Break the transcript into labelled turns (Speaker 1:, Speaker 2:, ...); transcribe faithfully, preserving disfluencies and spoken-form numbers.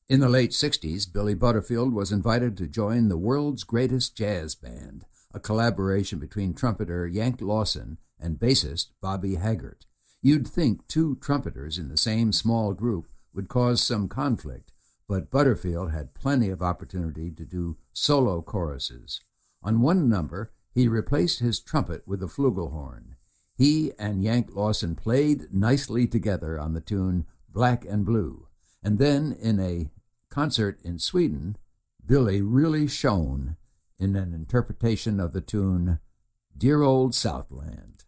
Speaker 1: In the late sixties, Billy Butterfield was invited to join the world's greatest jazz band, a collaboration between trumpeter Yank Lawson and bassist Bobby Haggart. You'd think two trumpeters in the same small group would cause some conflict, but Butterfield had plenty of opportunity to do solo choruses. On one number, he replaced his trumpet with a flugelhorn. He and Yank Lawson played nicely together on the tune Black and Blue, and then in a concert in Sweden, Billy really shone in an interpretation of the tune Dear Old Southland.